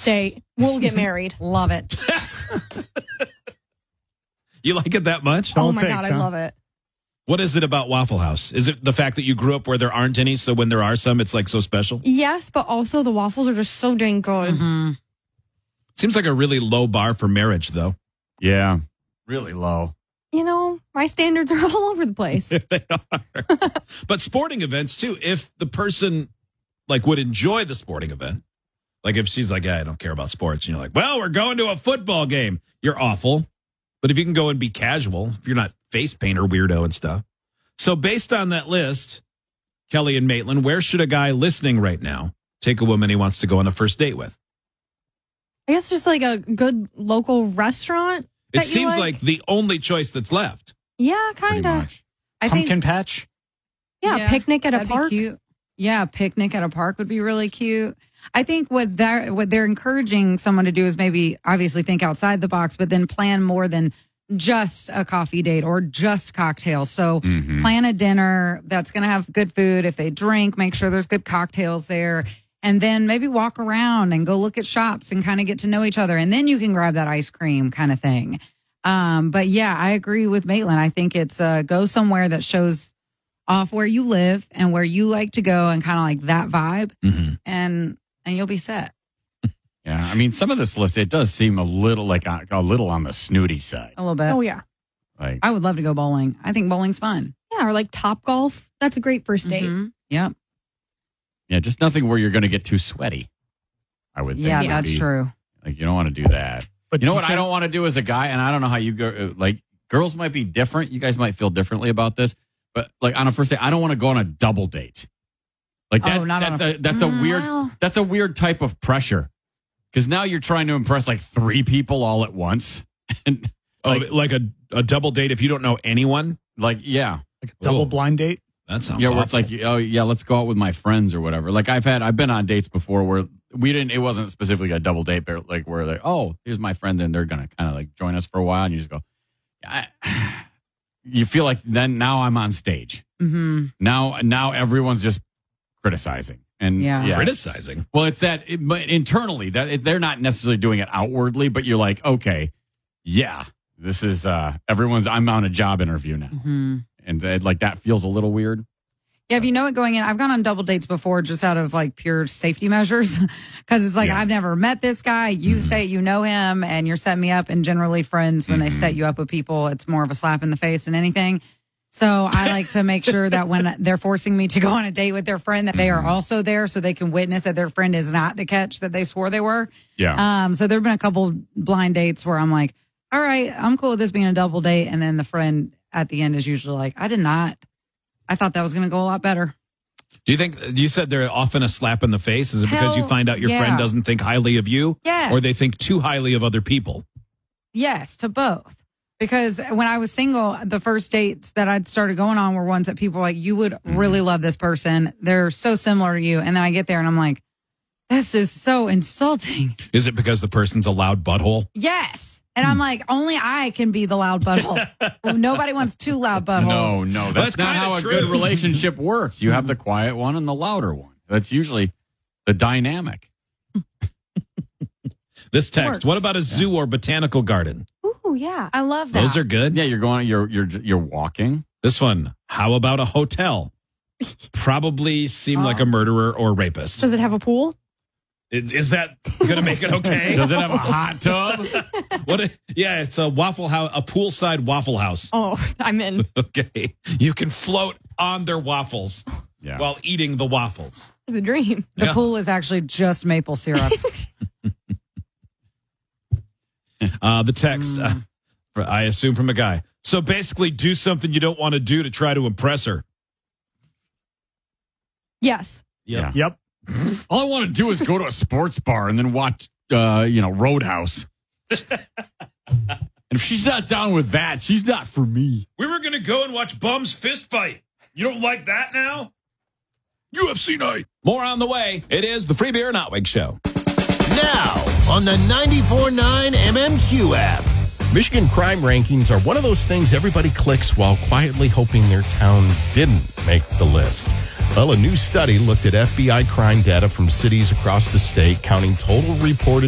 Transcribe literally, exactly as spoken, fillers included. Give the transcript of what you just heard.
date. We'll get married. Love it. You like it that much? Oh All it my takes, God, I huh? love it. What is it about Waffle House? Is it the fact that you grew up where there aren't any, so when there are some, it's like so special? Yes, but also the waffles are just so dang good. Mm-hmm. Seems like a really low bar for marriage, though. Yeah, really low. You know, my standards are all over the place. They are. But sporting events, too, if the person like would enjoy the sporting event, like if she's like, yeah, I don't care about sports, and you're like, well, we're going to a football game. You're awful. But if you can go and be casual, if you're not face painter weirdo and stuff. So based on that list, Kelly and Maitland, where should a guy listening right now take a woman he wants to go on a first date with? I guess just like a good local restaurant. It that you seems like the only choice that's left. Yeah, Pretty kind of. much. I Pumpkin think patch. Yeah, picnic at a that'd be park. cute. Yeah, picnic at a park would be really cute. I think what they're what they're encouraging someone to do is maybe obviously think outside the box, but then plan more than just a coffee date or just cocktails. So Mhm. plan a dinner that's going to have good food. If they drink, make sure there's good cocktails there. And then maybe walk around and go look at shops and kind of get to know each other. And then you can grab that ice cream kind of thing. Um, but yeah, I agree with Maitland. I think it's uh, go somewhere that shows off where you live and where you like to go and kind of like that vibe. Mm-hmm. And and you'll be set. Yeah, I mean, some of this list, it does seem a little like a, a little on the snooty side. A little bit. Oh, yeah. Like, I would love to go bowling. I think bowling's fun. Yeah, or like Top Golf. That's a great first date. Mhm. Yep. yeah, just nothing where you're going to get too sweaty. I would think. Yeah, would that's be- true. Like, you don't want to do that. But You know what I can't- don't want to do as a guy, and I don't know how you go. Like, girls might be different. You guys might feel differently about this, but like on a first date, I don't want to go on a double date. Like that. Oh, not on that's a- a, that's a Mm, weird. well. That's a weird type of pressure because now you're trying to impress like three people all at once, and Oh, like, like a, a double date if you don't know anyone? like yeah, like a double Oh. blind date. That sounds yeah. awful. Where it's like, oh yeah, let's go out with my friends or whatever. Like I've had, I've been on dates before where we didn't. It wasn't specifically a double date, but like where like, oh, here's my friend, and they're gonna kind of like join us for a while, and you just go, I, you feel like then now I'm on stage. Mm-hmm. Now, now everyone's just criticizing and Yeah. criticizing. Well, it's that, it, but internally that it, they're not necessarily doing it outwardly, but you're like, okay, yeah, this is uh everyone's. I'm on a job interview now, Mm-hmm. and uh, like that feels a little weird. Yeah, if you know it going in, I've gone on double dates before just out of like pure safety measures because it's like Yeah. I've never met this guy. You say you know him and you're setting me up. And generally, friends, when they set you up with people, it's more of a slap in the face than anything. So I like to make sure that when they're forcing me to go on a date with their friend, that they are also there so they can witness that their friend is not the catch that they swore they were. Yeah, Um, so there have been a couple blind dates where I'm like, all right, I'm cool with this being a double date. And then the friend at the end is usually like, I did not. I thought that was going to go a lot better. Do you think you said they're often a slap in the face? Is it because you Hell, find out your yeah. friend doesn't think highly of you? Yes. Or they think too highly of other people? Yes, to both. Because when I was single, the first dates that I'd started going on were ones that people were like, you would really love this person. They're so similar to you. And then I get there and I'm like, this is so insulting. Is it because the person's a loud butthole? Yes. And I'm like, only I can be the loud butthole. Nobody wants two loud buttholes. no, no, that's, That's not kinda how a true. good relationship works. You have the quiet one and the louder one. That's usually the dynamic. This text, Works. what about a zoo or botanical garden? Ooh, yeah. I love that. Those are good. Yeah, you're going. You're you're you're walking. This one, how about a hotel? Probably seem like a murderer or rapist. Does it have a pool? Is, is that going to make it okay? Does it have a hot tub? What? A, yeah, it's a waffle house, a poolside waffle house. Oh, I'm in. Okay, you can float on their waffles Yeah. while eating the waffles. It's a dream. The Yeah. pool is actually just maple syrup. Uh, the text, uh, for- I assume from a guy. So basically, do something you don't want to do to try to impress her. Yes. Yeah. Yep. All I want to do is go to a sports bar and then watch, uh, you know, Roadhouse. And if she's not down with that, she's not for me. We were going to go and watch Bums fist fight. You don't like that now? U F C night. More on the way. It is the Free Beer and Otwig Show. Now on the ninety-four point nine M M Q app. Michigan crime rankings are one of those things everybody clicks while quietly hoping their town didn't make the list. Well, a new study looked at F B I crime data from cities across the state, counting total reported